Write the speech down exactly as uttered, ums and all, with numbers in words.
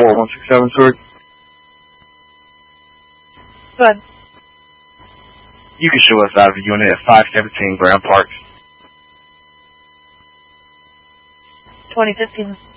four one six seven, sorry. Go ahead. You can show us out of a unit at five seventeen Grand Park. twenty fifteen.